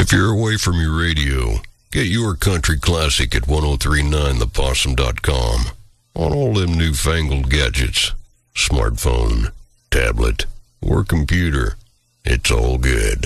If you're away from your radio, get your country classic at 1039thepossum.com on all them newfangled gadgets, smartphone, tablet, or computer. It's all good.